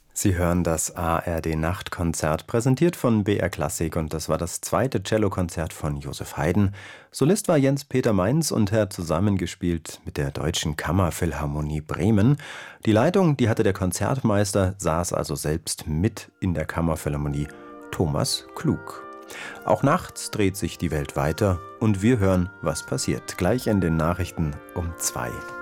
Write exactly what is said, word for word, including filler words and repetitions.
Sie hören das A R D-Nachtkonzert, präsentiert von B R Klassik, und das war das zweite Cellokonzert von Joseph Haydn. Solist war Jens-Peter Mainz und er hat zusammengespielt mit der Deutschen Kammerphilharmonie Bremen. Die Leitung, die hatte der Konzertmeister, saß also selbst mit in der Kammerphilharmonie, Thomas Klug. Auch nachts dreht sich die Welt weiter und wir hören, was passiert, gleich in den Nachrichten um zwei.